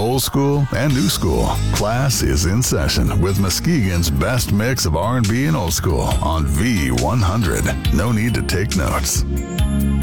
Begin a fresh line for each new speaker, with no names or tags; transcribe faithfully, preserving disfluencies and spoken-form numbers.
Old school and new school. Class is in session with Muskegon's best mix of R and B and old school on V one hundred. No need to take notes.